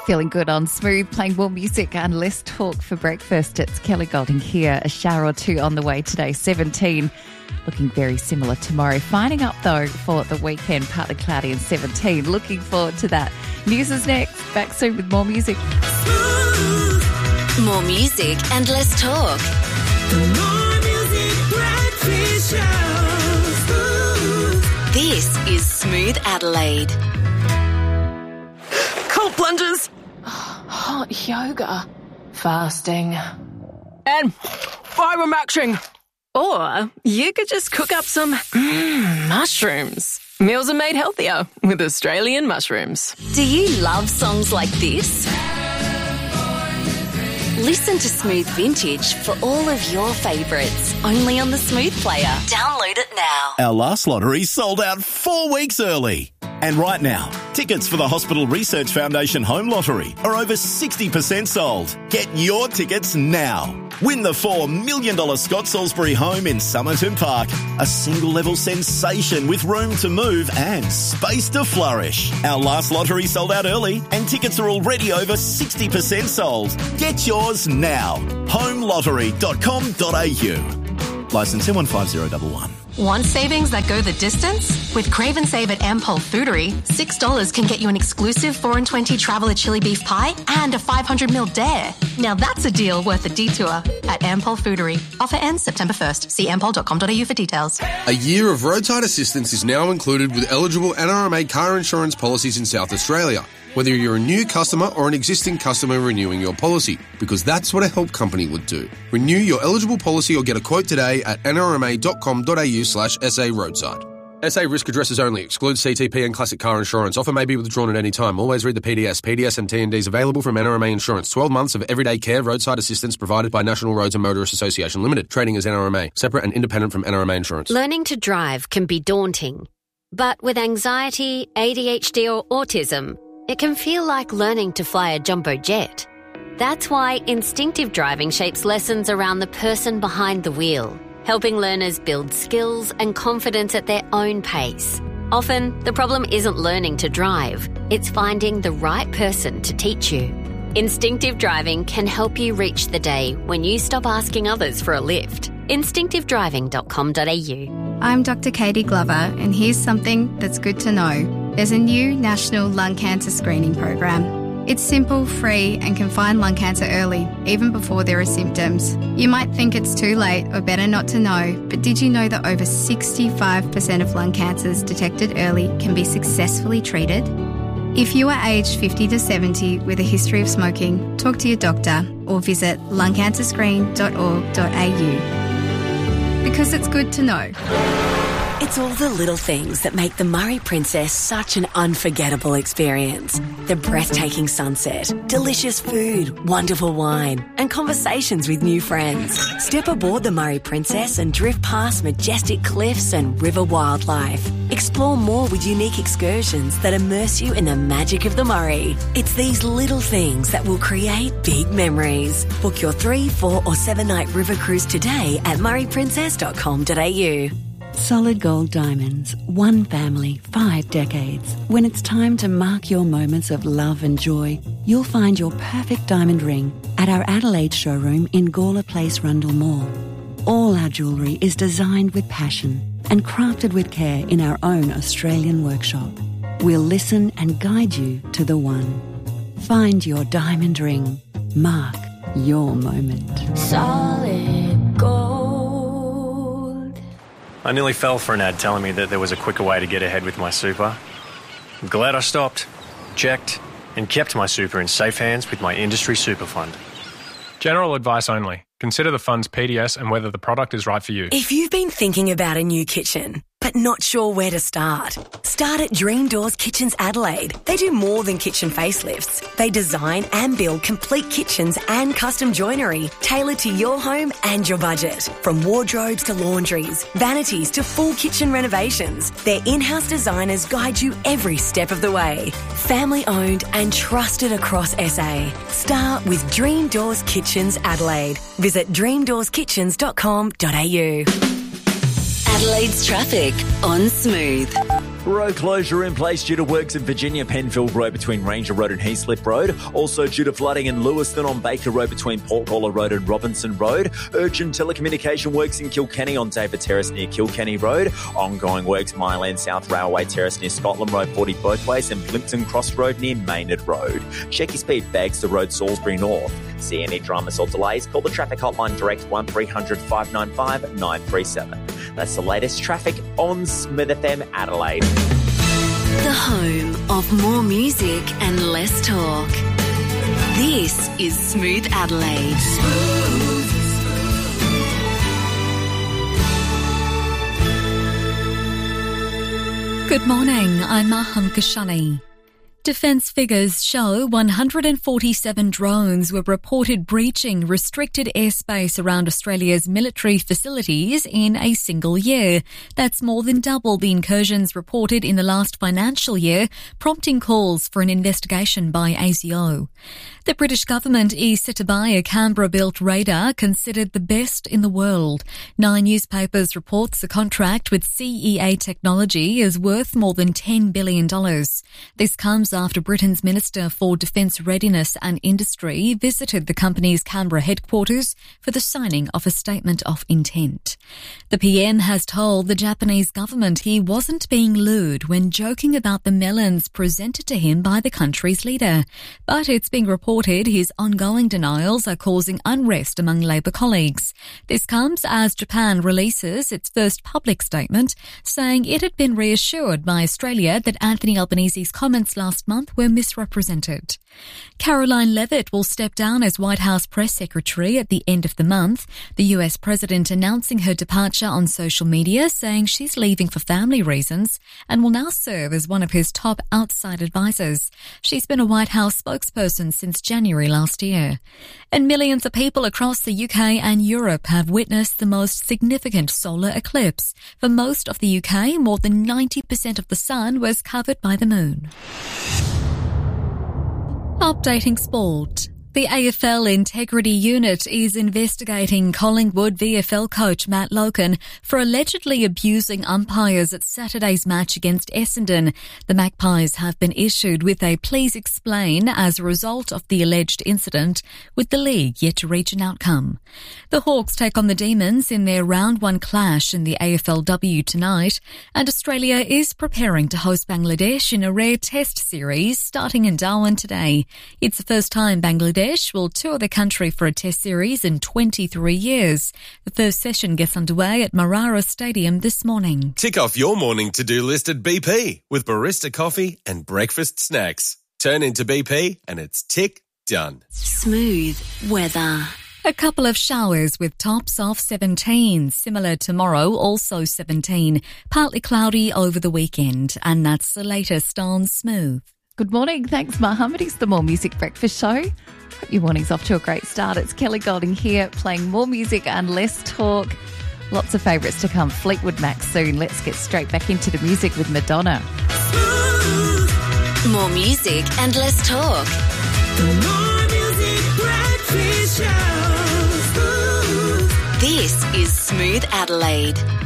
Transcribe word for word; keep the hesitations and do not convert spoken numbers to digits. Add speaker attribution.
Speaker 1: Feeling good on Smooth, playing more music and less talk for breakfast. It's Kelly Golding here. A shower or two on the way today, seventeen. Looking very similar tomorrow. Finding up, though, for the weekend, partly cloudy and seventeen. Looking forward to that. News is next. Back soon with more music.
Speaker 2: Smooth. More music and less talk. The More Music Breakfast Show. Smooth. This is Smooth Adelaide.
Speaker 3: Cold plunges. Hot yoga. Fasting. And fibre maxing. Or you could just cook up some mm, mushrooms. Meals are made healthier with Australian mushrooms.
Speaker 2: Do you love songs like this? Listen to Smooth Vintage for all of your favourites. Only on the Smooth Player. Download it now.
Speaker 4: Our last lottery sold out four weeks early. And right now, tickets for the Hospital Research Foundation Home Lottery are over sixty percent sold. Get your tickets now. Win the four million dollars Scott Salisbury home in Somerton Park. A single-level sensation with room to move and space to flourish. Our last lottery sold out early and tickets are already over sixty percent sold. Get yours now. home lottery dot com dot a u. Licence M one five zero one one.
Speaker 5: Want savings that go the distance? With Crave and Save at Ampol Foodery, six dollars can get you an exclusive four and twenty Traveller chili beef pie and a five hundred milliliter dare. Now that's a deal worth a detour at Ampol Foodery. Offer ends September first. See ampol dot com dot a u for details.
Speaker 6: A year of roadside assistance is now included with eligible N R M A car insurance policies in South Australia, whether you're a new customer or an existing customer renewing your policy, because that's what a help company would do. Renew your eligible policy or get a quote today at n r m a dot com dot a u slash s a roadside. S A risk addresses only. Excludes C T P and classic car insurance. Offer may be withdrawn at any time. Always read the P D S. P D S and T and Ds available from N R M A Insurance. twelve months of everyday care roadside assistance provided by National Roads and Motorists Association Limited. Trading as N R M A. Separate and independent from N R M A Insurance.
Speaker 7: Learning to drive can be daunting. But with anxiety, A D H D or autism, it can feel like learning to fly a jumbo jet. That's why instinctive driving shapes lessons around the person behind the wheel, helping learners build skills and confidence at their own pace. Often, the problem isn't learning to drive, it's finding the right person to teach you. Instinctive driving can help you reach the day when you stop asking others for a lift. instinctive driving dot com dot a u.
Speaker 8: I'm Doctor Katie Glover, and here's something that's good to know. There's a new national lung cancer screening program. It's simple, free, and can find lung cancer early, even before there are symptoms. You might think it's too late or better not to know, but did you know that over sixty-five percent of lung cancers detected early can be successfully treated? If you are aged fifty to seventy with a history of smoking, talk to your doctor or visit lung cancer screen dot org dot a u. Because it's good to know.
Speaker 9: It's all the little things that make the Murray Princess such an unforgettable experience. The breathtaking sunset, delicious food, wonderful wine, and conversations with new friends. Step aboard the Murray Princess and drift past majestic cliffs and river wildlife. Explore more with unique excursions that immerse you in the magic of the Murray. It's these little things that will create big memories. Book your three, four or seven night river cruise today at murray princess dot com dot a u.
Speaker 10: Solid Gold Diamonds, one family, five decades. When it's time to mark your moments of love and joy, you'll find your perfect diamond ring at our Adelaide showroom in Gawler Place, Rundle Mall. All our jewellery is designed with passion and crafted with care in our own Australian workshop. We'll listen and guide you to the one. Find your diamond ring. Mark your moment.
Speaker 11: Solid Gold.
Speaker 12: I nearly fell for an ad telling me that there was a quicker way to get ahead with my super. I'm glad I stopped, checked, and kept my super in safe hands with my industry super fund.
Speaker 13: General advice only. Consider the fund's P D S and whether the product is right for you.
Speaker 9: If you've been thinking about a new kitchen, but not sure where to start, start at Dream Doors Kitchens Adelaide. They do more than kitchen facelifts. They design and build complete kitchens and custom joinery tailored to your home and your budget. From wardrobes to laundries, vanities to full kitchen renovations, their in-house designers guide you every step of the way. Family owned and trusted across S A. Start with Dream Doors Kitchens Adelaide. Visit dream doors kitchens dot com dot a u.
Speaker 2: Adelaide's traffic on Smooth.
Speaker 14: Road closure in place due to works in Virginia Penfield Road between Ranger Road and Heathslip Road. Also due to flooding in Lewiston on Baker Road between Portgalla Road and Robinson Road. Urgent telecommunication works in Kilkenny on David Terrace near Kilkenny Road. Ongoing works Mile End South Railway Terrace near Scotland Road forty both ways and Plimpton Cross Road near Maynard Road. Check your speed, Bagster Road, Salisbury North. See any dramas or delays? Call the traffic hotline direct one three hundred five nine five nine three seven. That's the latest traffic on Smooth F M Adelaide.
Speaker 2: The home of more music and less talk. This is Smooth Adelaide. Smooth.
Speaker 15: Good morning, I'm Maham Kashani. Defence figures show one hundred forty-seven drones were reported breaching restricted airspace around Australia's military facilities in a single year. That's more than double the incursions reported in the last financial year, prompting calls for an investigation by A S I O. The British government is set to buy a Canberra-built radar considered the best in the world. Nine Newspapers reports the contract with C E A Technology is worth more than ten billion dollars. This comes after Britain's Minister for Defence Readiness and Industry visited the company's Canberra headquarters for the signing of a statement of intent. The P M has told the Japanese government he wasn't being lewd when joking about the melons presented to him by the country's leader. But it's being reported his ongoing denials are causing unrest among Labour colleagues. This comes as Japan releases its first public statement, saying it had been reassured by Australia that Anthony Albanese's comments last month were misrepresented. Caroline Leavitt will step down as White House press secretary at the end of the month. The U S president announcing her departure on social media, saying she's leaving for family reasons and will now serve as one of his top outside advisors. She's been a White House spokesperson since January last year. And millions of people across the U K and Europe have witnessed the most significant solar eclipse. For most of the U K, more than ninety percent of the sun was covered by the moon. Updating sport. The A F L Integrity Unit is investigating Collingwood V F L coach Matt Loken for allegedly abusing umpires at Saturday's match against Essendon. The Magpies have been issued with a please explain as a result of the alleged incident, with the league yet to reach an outcome. The Hawks take on the Demons in their round one clash in the A F L W tonight, and Australia is preparing to host Bangladesh in a rare test series starting in Darwin today. It's the first time Bangladesh will tour the country for a test series in twenty-three years. The first session gets underway at Marara Stadium this morning.
Speaker 16: Tick off your morning to-do list at B P with barista coffee and breakfast snacks. Turn into B P and it's tick done.
Speaker 2: Smooth weather.
Speaker 15: A couple of showers with tops of seventeen. Similar tomorrow, also seventeen. Partly cloudy over the weekend. And that's the latest on Smooth.
Speaker 1: Good morning. Thanks, Mohammed. It's the More Music Breakfast Show. Hope your morning's off to a great start. It's Kelly Golding here, playing more music and less talk. Lots of favourites to come. Fleetwood Mac soon. Let's get straight back into the music with Madonna.
Speaker 2: More music and less talk. The More Music Breakfast Show. This is Smooth Adelaide.